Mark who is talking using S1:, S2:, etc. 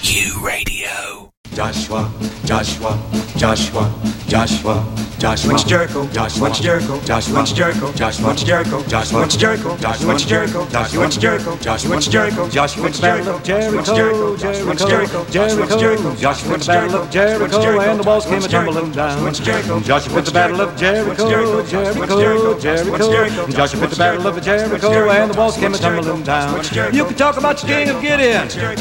S1: U Radio.
S2: Joshua, Joshua, Joshua, Joshua, Joshua. What's Jericho? Joshua, what's Jericho? Joshua, what's Jericho? Joshua, what's Jericho? Joshua, what's Jericho? Joshua, what's Jericho? Joshua, what's Jericho? Joshua, what's Jericho? Joshua, what's Jericho? Jericho, Jericho, Jericho, Joshua, what's Battle of Jericho, and the walls came a-tumbling down. Joshua with the Battle of Jericho, Jericho, Jericho. Joshua with the Battle of Jericho, and the walls came a-tumbling down. You can talk about your King of Gideon.